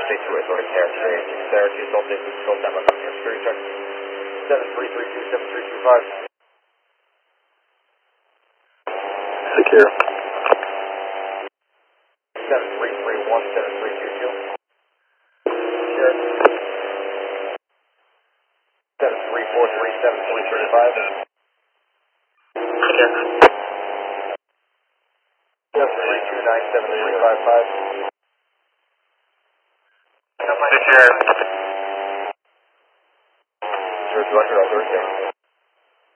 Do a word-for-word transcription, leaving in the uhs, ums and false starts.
six two authority care straight. Syracuse, don't take this, don't time up here. Security check. seven three three two, seven three two five. Secure. seven three three one, seven three two two. Secure. seven three four three, seven three three five. Secure. seven three two nine, seven three five five. Secure. George Roger, authority care.